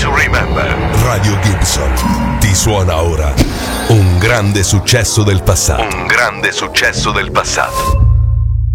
to remember. Radio Gibson ti suona ora un grande successo del passato. Un grande successo del passato.